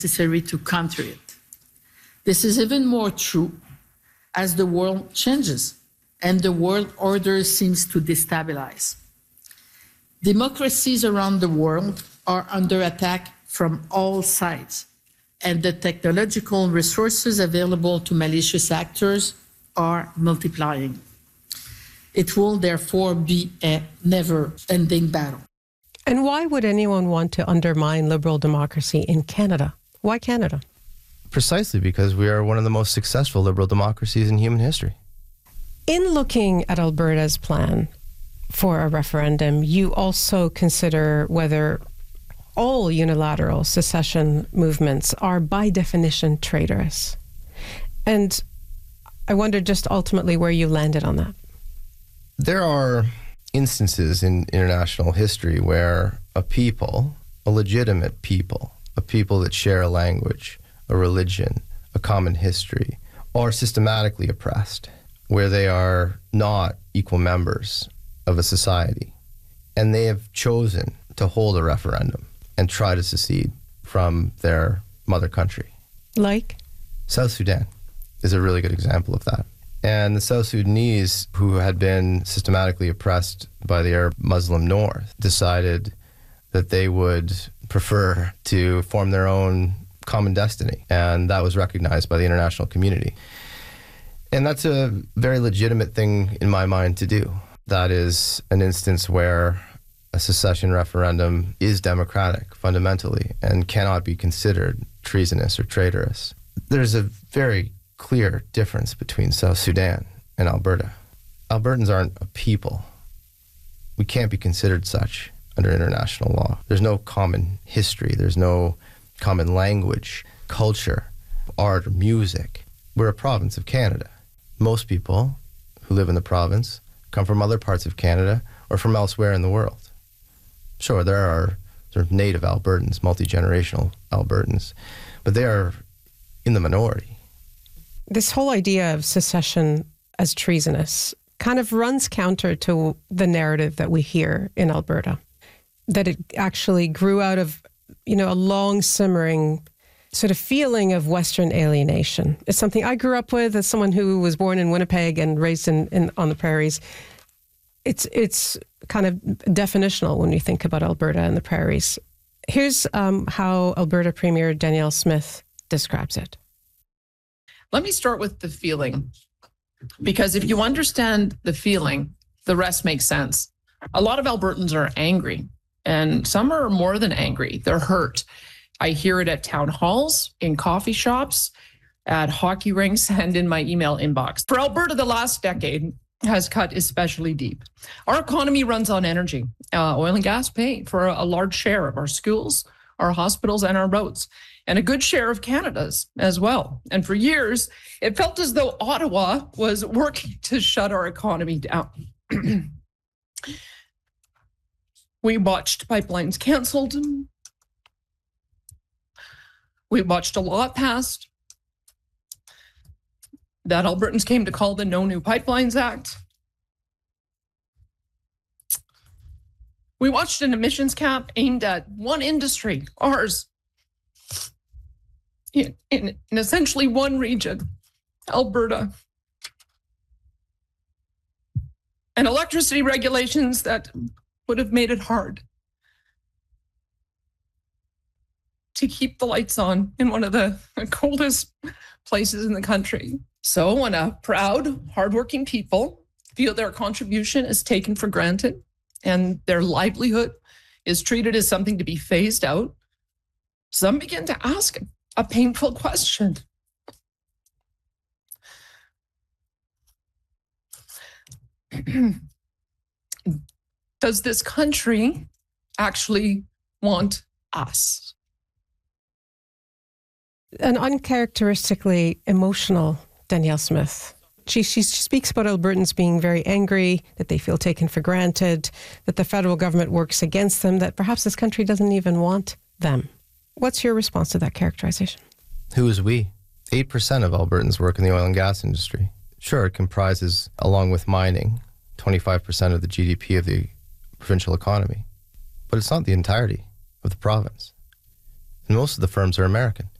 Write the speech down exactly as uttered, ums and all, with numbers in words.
necessary to counter it. This is even more true as the world changes and the world order seems to destabilize. Democracies around the world are under attack from all sides, and the technological resources available to malicious actors are multiplying. It will therefore be a never-ending battle. And why would anyone want to undermine liberal democracy in Canada? Why Canada? Precisely because we are one of the most successful liberal democracies in human history. In looking at Alberta's plan for a referendum, you also consider whether all unilateral secession movements are by definition traitorous. And I wonder just ultimately where you landed on that. There are instances in international history where a people, a legitimate people, a people that share a language, a religion, a common history, are systematically oppressed, where they are not equal members of a society. And they have chosen to hold a referendum and try to secede from their mother country. Like? South Sudan is a really good example of that. And the South Sudanese, who had been systematically oppressed by the Arab Muslim North, decided that they would prefer to form their own common destiny. And that was recognized by the international community. And that's a very legitimate thing in my mind to do. That is an instance where a secession referendum is democratic fundamentally and cannot be considered treasonous or traitorous. There's a very clear difference between South Sudan and Alberta. Albertans aren't a people. We can't be considered such under international law. There's no common history. There's no common language, culture, art, or music. We're a province of Canada. Most people who live in the province come from other parts of Canada or from elsewhere in the world. Sure, there are sort of native Albertans, multi-generational Albertans, but they are in the minority. This whole idea of secession as treasonous kind of runs counter to the narrative that we hear in Alberta, that it actually grew out of, you know, a long simmering sort of feeling of Western alienation. It's something I grew up with as someone who was born in Winnipeg and raised in, in on the prairies. It's it's kind of definitional when you think about Alberta and the prairies. Here's um, how Alberta Premier Danielle Smith describes it. Let me start with the feeling, because if you understand the feeling, the rest makes sense. A lot of Albertans are angry, and some are more than angry. They're hurt. I hear it at town halls, in coffee shops, at hockey rinks, and in my email inbox. For Alberta, the last decade has cut especially deep. Our economy runs on energy. Uh, oil and gas pay for a, a large share of our schools, our hospitals, and our roads, and a good share of Canada's as well. And for years, it felt as though Ottawa was working to shut our economy down. We watched pipelines canceled. We watched a law passed that Albertans came to call the No New Pipelines Act. We watched an emissions cap aimed at one industry, ours, in, in, in essentially one region, Alberta. And electricity regulations that would have made it hard to keep the lights on in one of the coldest places in the country. So when a proud, hardworking people feel their contribution is taken for granted and their livelihood is treated as something to be phased out, some begin to ask a painful question. Does this country actually want us? An uncharacteristically emotional Danielle Smith. She, she speaks about Albertans being very angry, that they feel taken for granted, that the federal government works against them, that perhaps this country doesn't even want them. What's your response to that characterization? Who is we? eight percent of Albertans work in the oil and gas industry. Sure, it comprises, along with mining, twenty-five percent of the G D P of the provincial economy. But it's not the entirety of the province. most of the firms are American.